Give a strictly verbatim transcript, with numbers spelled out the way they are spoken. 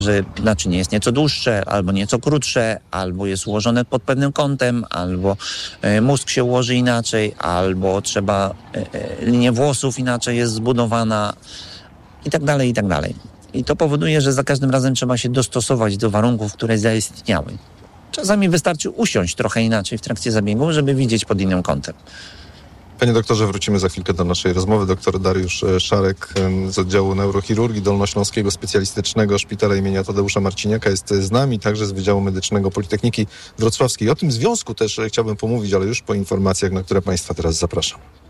że naczynie jest nieco dłuższe, albo nieco krótsze, albo jest ułożone pod pewnym kątem, albo e, mózg się ułoży inaczej, albo trzeba, e, e, linia włosów inaczej jest zbudowana i tak dalej, i tak dalej. I to powoduje, że za każdym razem trzeba się dostosować do warunków, które zaistniały. Czasami wystarczy usiąść trochę inaczej w trakcie zabiegu, żeby widzieć pod innym kątem. Panie doktorze, wrócimy za chwilkę do naszej rozmowy. Doktor Dariusz Szarek z oddziału neurochirurgii Dolnośląskiego Specjalistycznego Szpitala imienia Tadeusza Marciniaka jest z nami, także z Wydziału Medycznego Politechniki Wrocławskiej. O tym związku też chciałbym pomówić, ale już po informacjach, na które Państwa teraz zapraszam.